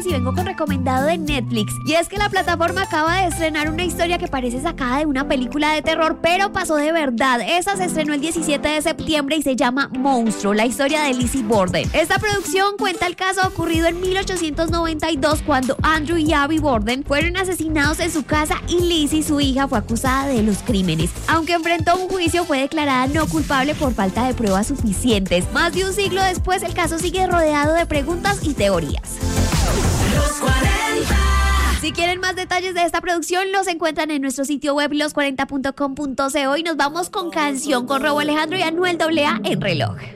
y vengo con recomendado de Netflix. Y es que la plataforma acaba de estrenar una historia que parece sacada de una película de terror, pero pasó de verdad. Esa se estrenó el 17 de septiembre y se llama Monstruo, la historia de Lizzie Borden. Esta producción cuenta el caso ocurrido en 1892 cuando Andrew y Abby Borden fueron asesinados en su casa y Lizzie, su hija, fue acusada de los crímenes. Aunque enfrentó un juicio, fue declarada no culpable por falta de pruebas suficientes. Más de un siglo después, el caso sigue rodeado de preguntas y teorías. Los 40. Si quieren más detalles de esta producción, los encuentran en nuestro sitio web los40.com.co y nos vamos con canción con Rauw Alejandro y Anuel AA en Reloj.